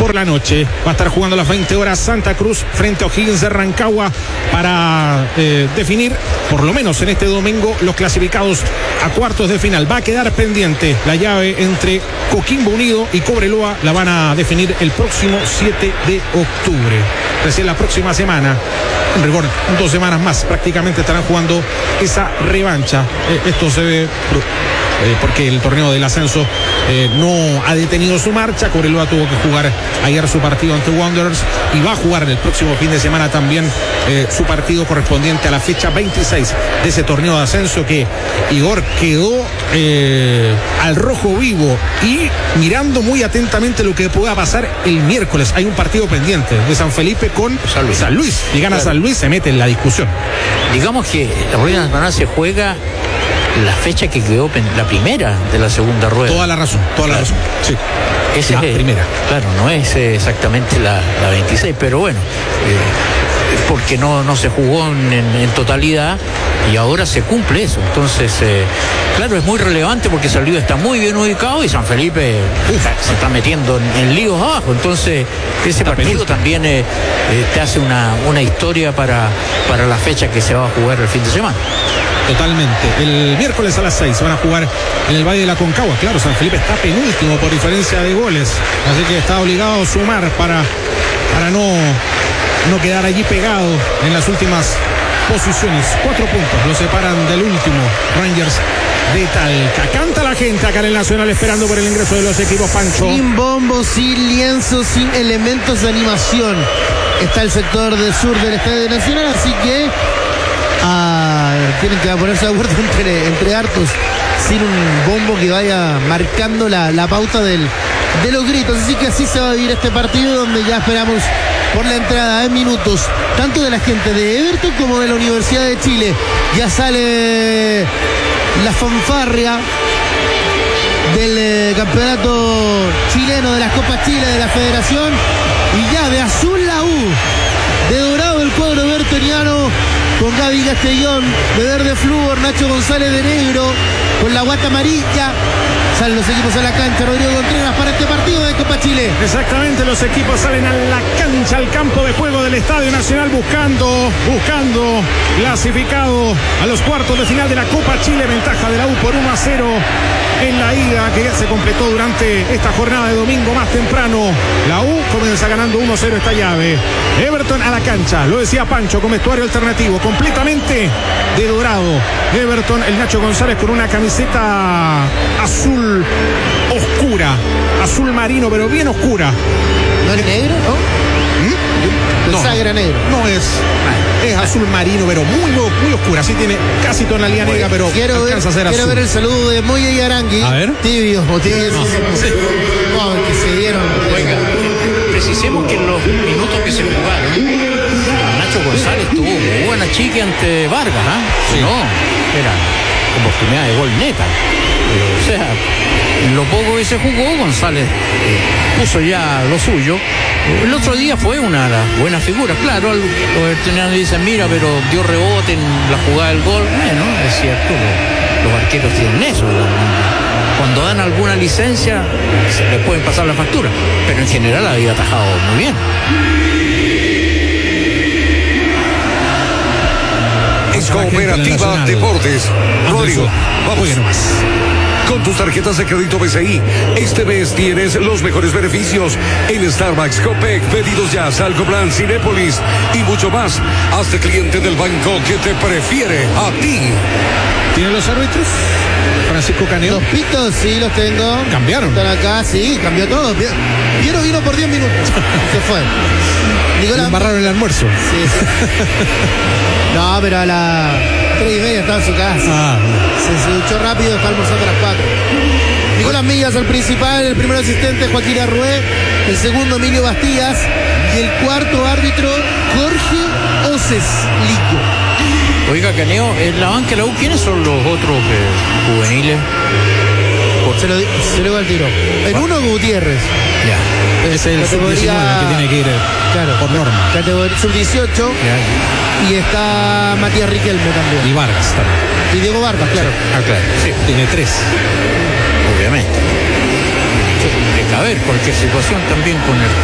por la noche. Va a estar jugando a las 20 horas Santa Cruz frente a O'Higgins de Rancagua para definir, por lo menos en este domingo, los clasificados a cuartos de final. Va a quedar pendiente la llave entre Coquimbo Unido y Cobreloa. La van a definir el próximo 7 de octubre. Recién la próxima semana, en rigor 2 semanas más, prácticamente estarán jugando esa revancha. Esto se ve porque el torneo del ascenso no ha detenido su marcha. Cobreloa tuvo que jugar ayer su partido ante Wanderers y va a jugar el próximo fin de semana también su partido correspondiente a la fecha 26 de ese torneo de ascenso, que Igor quedó al rojo vivo y mirando muy atentamente lo que pueda pasar el miércoles. Hay un partido pendiente de San Felipe con San Luis. Y gana San Luis, se mete en la discusión. Digamos que la rueda nacional se juega la fecha que quedó la primera de la segunda rueda. Toda la razón. Sí. Esa la es primera. Claro, no es exactamente la 26, pero bueno, porque no se jugó en totalidad y ahora se cumple eso. Entonces, claro, es muy relevante porque San Luis está muy bien ubicado y San Felipe se está metiendo en líos abajo. Entonces, ese partido también te hace una historia para la fecha que se va a jugar el fin de semana. Totalmente. El miércoles a las 6 van a jugar en el Valle de la Concagua. Claro, San Felipe está penúltimo por diferencia de goles, así que está obligado a sumar para no quedar allí pegado en las últimas posiciones. 4 puntos lo separan del último, Rangers de Talca. Canta la gente acá en el Nacional esperando por el ingreso de los equipos, Pancho. Sin bombos, sin lienzos, sin elementos de animación. Está el sector del sur del Estadio Nacional, así que tienen que ponerse de acuerdo entre hartos, sin un bombo que vaya marcando la pauta de los gritos. Así que así se va a vivir este partido, donde ya esperamos por la entrada en minutos tanto de la gente de Everton como de la Universidad de Chile. Ya sale la fanfarria del campeonato chileno de las Copas Chile de la Federación, y ya de azul la U, de dorado el cuadro evertoniano, con Gaby Castellón, de verde flúor, Nacho González de negro, con la guata amarilla. Salen los equipos a la cancha, Rodrigo Contreras, para este partido de Copa Chile. Exactamente, los equipos salen a la cancha, al campo de juego del Estadio Nacional, buscando clasificado a los cuartos de final de la Copa Chile. Ventaja de la U por 1-0 en la ida, que ya se completó durante esta jornada de domingo más temprano. La U comienza ganando 1-0 esta llave. Everton a la cancha, lo decía Pancho, con vestuario alternativo, completamente de dorado. Everton, el Nacho González con una camiseta azul oscura, azul marino, pero bien oscura. ¿No es negro, no? Pensaba que era negro. No es azul marino, pero muy oscura. Sí tiene casi tonalidad negra, pero alcanza a ser azul. Quiero ver el saludo de Moya y Arangui. A ver. Tibios o tibios. Que se dieron. Oiga, precisemos que en los minutos que se jugaron, Nacho González tuvo muy buena chique ante Vargas, Sí. No, era oportunidad de gol neta. O sea, en lo poco que se jugó, González puso ya lo suyo. El otro día fue una de las buenas figuras. Claro, los veteranos dicen, mira, pero dio rebote en la jugada del gol. Bueno, es cierto, los arqueros tienen eso. Cuando dan alguna licencia, se les pueden pasar la factura. Pero en general había atajado muy bien. Cooperativa Deportes. Rodrigo, vamos. Con tus tarjetas de crédito BCI, este mes tienes los mejores beneficios en Starbucks, Copec, pedidos ya, Salcoplan, Cinépolis y mucho más. Hazte cliente del banco que te prefiere a ti. ¿Tienen los árbitros? Francisco Caneo. Los pitos, sí, los tengo. ¿Cambiaron? Están acá, sí, cambió todo. Piero vino por 10 minutos. Se fue. Nicolás. Embarraron el almuerzo. Sí. No, pero a las 3:30 estaba en su casa. Se duchó rápido, está almorzando a las 4. Nicolás Millas, el principal, el primer asistente Joaquín Arrué, el segundo Emilio Bastías y el cuarto árbitro Jorge Oces Lico. Oiga, Caneo, en la banca de la U, ¿quiénes son los otros juveniles? Se lo digo al tiro. En uno, Gutiérrez. Ya. Es el sub-19 que tiene que ir por norma. Categoría sub-18. Y está Matías Riquelme también. Y Vargas también. Y Diego Vargas, claro. Claro. Sí. Tiene 3. Obviamente. Tiene que haber cualquier situación también con el